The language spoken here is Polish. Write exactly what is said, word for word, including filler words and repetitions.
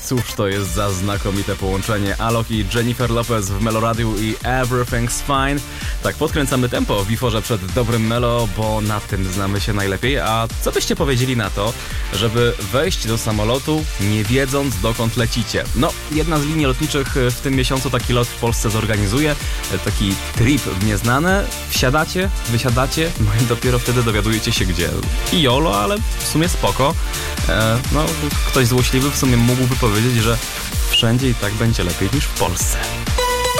Cóż to jest za znakomite połączenie. Alok i Jennifer Lopez w Meloradiu i Everything's Fine. Tak, podkręcamy tempo w Biforze przed dobrym Melo, bo na tym znamy się najlepiej. A co byście powiedzieli na to, żeby wejść do samolotu nie wiedząc dokąd lecicie? No, jedna z linii lotniczych w tym miesiącu taki lot w Polsce zorganizuje. Taki trip w nieznane. Wsiadacie, wysiadacie, no i dopiero wtedy dowiadujecie się gdzie. I jolo, ale w sumie spoko. E, no, ktoś złośliwy w sumie mógłby powiedzieć, że wszędzie i tak będzie lepiej niż w Polsce.